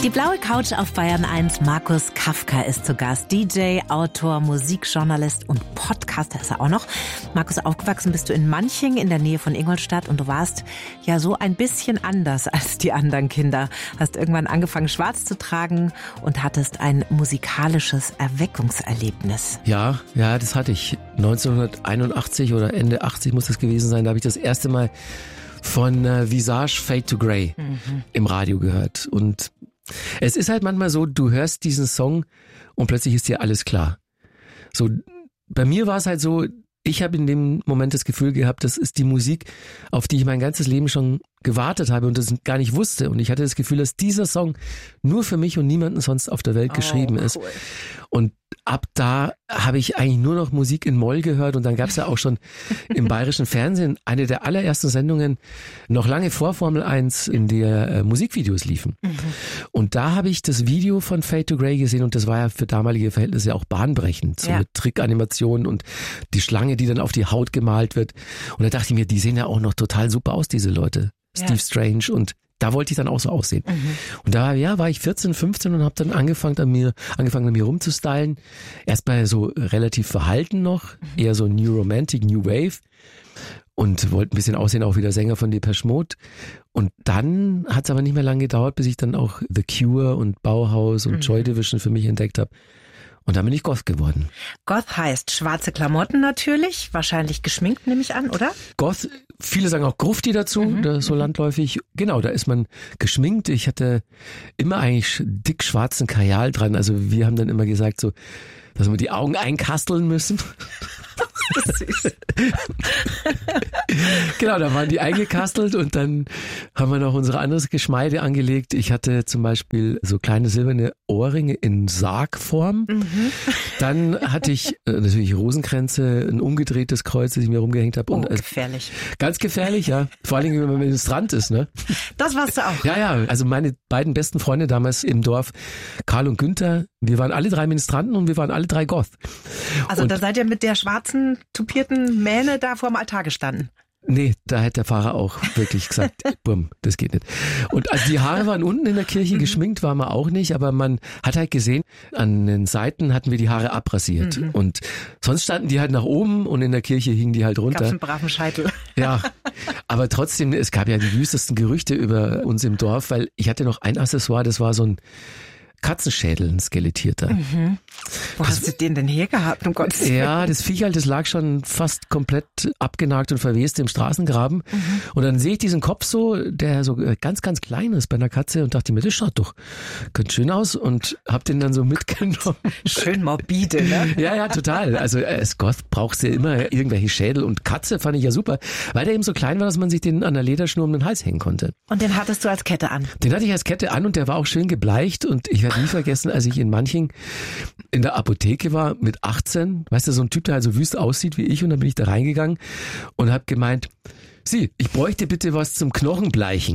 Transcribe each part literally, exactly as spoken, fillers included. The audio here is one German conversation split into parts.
Die blaue Couch auf Bayern eins. Markus Kafka ist zu Gast. D J, Autor, Musikjournalist und Podcaster ist er auch noch. Markus, aufgewachsen bist du in Manching in der Nähe von Ingolstadt und du warst ja so ein bisschen anders als die anderen Kinder. Hast irgendwann angefangen schwarz zu tragen und hattest ein musikalisches Erweckungserlebnis. Ja, ja, das hatte ich. neunzehnhunderteinundachtzig oder Ende achtzig muss das gewesen sein. Da habe ich das erste Mal von äh, Visage Fade to Grey mhm. im Radio gehört. Und es ist halt manchmal so, du hörst diesen Song und plötzlich ist dir alles klar. So, bei mir war es halt so, ich habe in dem Moment das Gefühl gehabt, das ist die Musik, auf die ich mein ganzes Leben schon gewartet habe und das gar nicht wusste. Und ich hatte das Gefühl, dass dieser Song nur für mich und niemanden sonst auf der Welt geschrieben oh, cool. ist. Und ab da habe ich eigentlich nur noch Musik in Moll gehört und dann gab es ja auch schon im bayerischen Fernsehen eine der allerersten Sendungen, noch lange vor Formel eins, in der äh, Musikvideos liefen. Mhm. Und da habe ich das Video von Fade to Grey gesehen und das war ja für damalige Verhältnisse auch bahnbrechend, so ja. mit Trickanimationen und die Schlange, die dann auf die Haut gemalt wird. Und da dachte ich mir, die sehen ja auch noch total super aus, diese Leute. Ja. Steve Strange und da wollte ich dann auch so aussehen. Mhm. Und da ja, war ich vierzehn, fünfzehn und habe dann angefangen an mir angefangen an mir rumzustylen. Erstmal so relativ verhalten noch, mhm. eher so New Romantic, New Wave und wollte ein bisschen aussehen auch wie der Sänger von Depeche Mode. Und dann hat es aber nicht mehr lange gedauert, bis ich dann auch The Cure und Bauhaus und mhm. Joy Division für mich entdeckt habe. Und dann bin ich Goth geworden. Goth heißt schwarze Klamotten natürlich, wahrscheinlich geschminkt, nehme ich an, oder? Goth, viele sagen auch Grufti dazu, mhm. da, so landläufig. Genau, da ist man geschminkt. Ich hatte immer eigentlich dick schwarzen Kajal dran. Also wir haben dann immer gesagt, so, dass wir die Augen einkasteln müssen. Das ist süß. Genau, da waren die eingekastelt und dann haben wir noch unsere anderes Geschmeide angelegt. Ich hatte zum Beispiel so kleine silberne Ohrringe in Sargform. Mhm. Dann hatte ich äh, natürlich Rosenkränze, ein umgedrehtes Kreuz, das ich mir rumgehängt habe. Oh, und, äh, gefährlich. Ganz gefährlich, ja. Vor allen Dingen, wenn man Ministrant ist, ne? Das warst du auch. Ja, ja. Also meine beiden besten Freunde damals im Dorf, Karl und Günther, wir waren alle drei Ministranten und wir waren alle drei Goth. Also und da seid ihr mit der schwarzen, tupierten Mähne da vor dem Altar gestanden? Nee, da hätte der Pfarrer auch wirklich gesagt, bumm, das geht nicht. Und also die Haare waren unten in der Kirche, geschminkt waren wir auch nicht, aber man hat halt gesehen, an den Seiten hatten wir die Haare abrasiert. Mhm. Und sonst standen die halt nach oben und in der Kirche hingen die halt runter. Gab's einen braven Scheitel. Ja, aber trotzdem, es gab ja die wüstesten Gerüchte über uns im Dorf, weil ich hatte noch ein Accessoire, das war so ein Katzenschädel, ein skelettierter. Mhm. Wo hast du den denn hergehabt, um Gottes Willen? Ja, das Viech halt, das lag schon fast komplett abgenagt und verwest im Straßengraben. Mhm. Und dann sehe ich diesen Kopf so, der so ganz, ganz klein ist bei einer Katze und dachte mir, das schaut doch ganz schön aus und hab den dann so mitgenommen. Schön morbide, ne? Ja, ja, total. Also als Goth brauchst du ja immer irgendwelche Schädel und Katze fand ich ja super, weil der eben so klein war, dass man sich den an der Lederschnur um den Hals hängen konnte. Und den hattest du als Kette an? Den hatte ich als Kette an und der war auch schön gebleicht und ich werde nie vergessen, als ich in Manching in der Apotheke war mit achtzehn, weißt du, so ein Typ, der halt so wüst aussieht wie ich und dann bin ich da reingegangen und habe gemeint, Sie, ich bräuchte bitte was zum Knochenbleichen.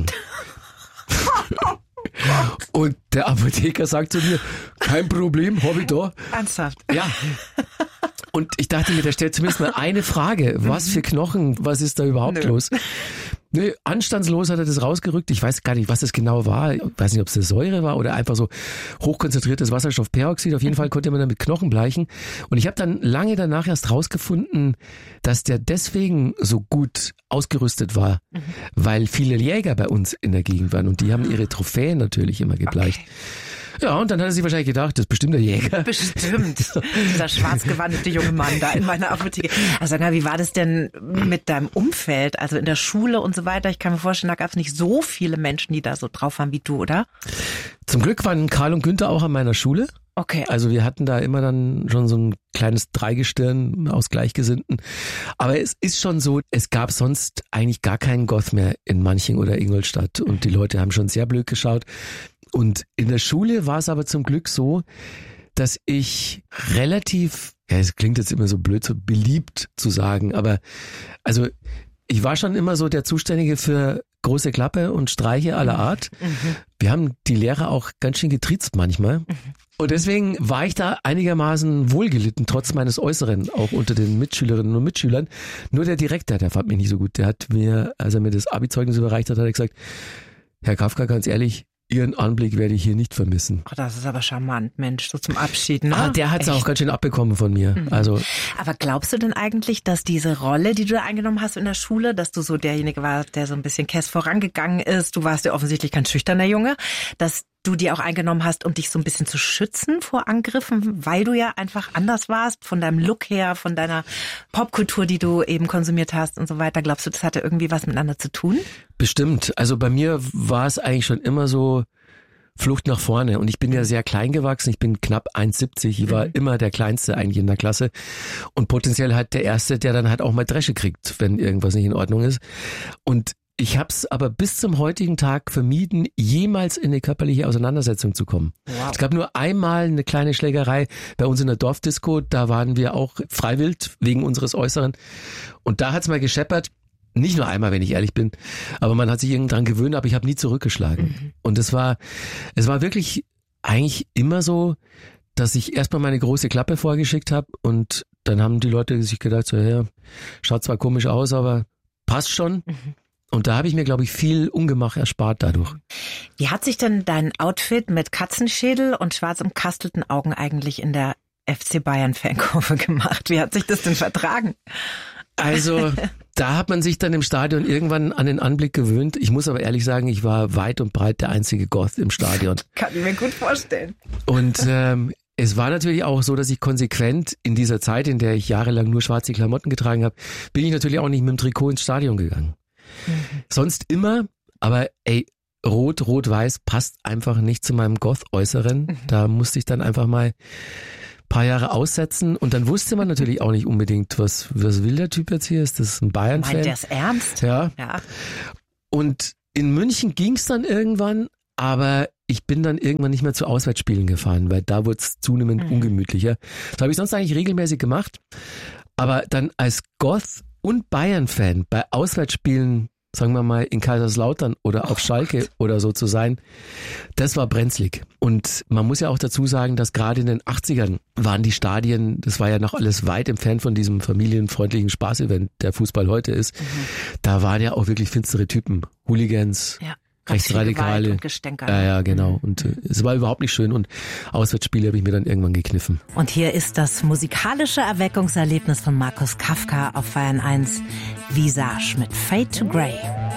Und der Apotheker sagt zu mir, kein Problem, hab ich da. Ernsthaft? Ja. Und ich dachte mir, der stellt zumindest mal eine Frage. Was für Knochen, was ist da überhaupt Nö. los? Nee, anstandslos hat er das rausgerückt. Ich weiß gar nicht, was das genau war. Ich weiß nicht, ob es eine Säure war oder einfach so hochkonzentriertes Wasserstoffperoxid. Auf jeden Fall konnte man damit Knochen bleichen. Und ich habe dann lange danach erst rausgefunden, dass der deswegen so gut ausgerüstet war, mhm. weil viele Jäger bei uns in der Gegend waren und die haben ihre Trophäen natürlich immer gebleicht. Okay. Ja, und dann hat er sich wahrscheinlich gedacht, das ist bestimmt der Jäger. Bestimmt. Dieser schwarzgewandete junge Mann da in meiner Apotheke. Also sag mal, wie war das denn mit deinem Umfeld? Also in der Schule und so weiter. Ich kann mir vorstellen, da gab es nicht so viele Menschen, die da so drauf waren wie du, oder? Zum Glück waren Karl und Günther auch an meiner Schule. Okay. Also wir hatten da immer dann schon so ein kleines Dreigestirn aus Gleichgesinnten. Aber es ist schon so, es gab sonst eigentlich gar keinen Goth mehr in Manching oder Ingolstadt. Und die Leute haben schon sehr blöd geschaut. Und in der Schule war es aber zum Glück so, dass ich relativ, ja, es klingt jetzt immer so blöd, so beliebt zu sagen, aber also ich war schon immer so der Zuständige für große Klappe und Streiche aller Art. Mhm. Wir haben die Lehrer auch ganz schön getriezt manchmal. Mhm. Und deswegen war ich da einigermaßen wohlgelitten, trotz meines Äußeren, auch unter den Mitschülerinnen und Mitschülern. Nur der Direktor, der fand mich nicht so gut. Der hat mir, als er mir das Abi-Zeugnis überreicht hat, hat er gesagt, Herr Kafka, ganz ehrlich, Ihren Anblick werde ich hier nicht vermissen. Oh, das ist aber charmant, Mensch, so zum Abschied, ne? Ah, der hat es auch ganz schön abbekommen von mir. Mhm. Also. Aber glaubst du denn eigentlich, dass diese Rolle, die du da eingenommen hast in der Schule, dass du so derjenige warst, der so ein bisschen Käs vorangegangen ist, du warst ja offensichtlich kein schüchterner Junge, dass du die auch eingenommen hast, um dich so ein bisschen zu schützen vor Angriffen, weil du ja einfach anders warst, von deinem Look her, von deiner Popkultur, die du eben konsumiert hast und so weiter. Glaubst du, das hatte irgendwie was miteinander zu tun? Bestimmt. Also bei mir war es eigentlich schon immer so Flucht nach vorne. Und ich bin ja sehr klein gewachsen. Ich bin knapp eins siebzig. Ich war mhm. immer der Kleinste eigentlich in der Klasse. Und potenziell halt der Erste, der dann halt auch mal Dresche kriegt, wenn irgendwas nicht in Ordnung ist. Und ich habe es aber bis zum heutigen Tag vermieden, jemals in eine körperliche Auseinandersetzung zu kommen. Wow. Es gab nur einmal eine kleine Schlägerei bei uns in der Dorfdisco. Da waren wir auch freiwillig wegen unseres Äußeren. Und da hat's mal gescheppert. Nicht nur einmal, wenn ich ehrlich bin. Aber man hat sich irgendwie dran gewöhnt, aber ich habe nie zurückgeschlagen. Mhm. Und es war, es war wirklich eigentlich immer so, dass ich erstmal meine große Klappe vorgeschickt habe. Und dann haben die Leute sich gedacht, so, ja, schaut zwar komisch aus, aber passt schon. Mhm. Und da habe ich mir, glaube ich, viel Ungemach erspart dadurch. Wie hat sich denn dein Outfit mit Katzenschädel und schwarz umkastelten Augen eigentlich in der F C Bayern-Fankurve gemacht? Wie hat sich das denn vertragen? Also, da hat man sich dann im Stadion irgendwann an den Anblick gewöhnt. Ich muss aber ehrlich sagen, ich war weit und breit der einzige Goth im Stadion. Kann ich mir gut vorstellen. Und ähm, es war natürlich auch so, dass ich konsequent in dieser Zeit, in der ich jahrelang nur schwarze Klamotten getragen habe, bin ich natürlich auch nicht mit dem Trikot ins Stadion gegangen. Mhm. Sonst immer, aber ey, rot, rot-weiß passt einfach nicht zu meinem Goth-Äußeren. Mhm. Da musste ich dann einfach mal ein paar Jahre aussetzen und dann wusste man natürlich auch nicht unbedingt, was, was will der Typ jetzt hier? Ist das ein Bayern-Fan? Meint der es ernst? Ja. ja. Und in München ging's dann irgendwann, aber ich bin dann irgendwann nicht mehr zu Auswärtsspielen gefahren, weil da wurde es zunehmend mhm. ungemütlicher. Das habe ich sonst eigentlich regelmäßig gemacht, aber dann als Goth und Bayern-Fan bei Auswärtsspielen, sagen wir mal in Kaiserslautern oder auf Schalke oh oder so zu sein, das war brenzlig. Und man muss ja auch dazu sagen, dass gerade in den achtzigern waren die Stadien, das war ja noch alles weit entfernt von diesem familienfreundlichen Spaßevent, der Fußball heute ist. Mhm. Da waren ja auch wirklich finstere Typen, Hooligans, ja. Rechtsradikale. Ja, ja, genau. Mhm. Und äh, es war überhaupt nicht schön und Auswärtsspiele habe ich mir dann irgendwann gekniffen. Und hier ist das musikalische Erweckungserlebnis von Markus Kafka auf Bayern eins, Visage mit Fade to Grey.